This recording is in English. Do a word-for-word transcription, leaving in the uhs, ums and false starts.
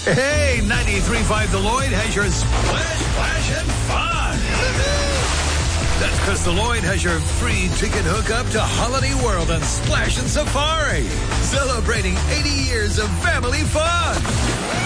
Hey, ninety-three point five The Lloyd has your splash, splash, and fun. That's because the Lloyd has your free ticket hookup to Holiday World on Splash and Safari. Celebrating eighty years of family fun.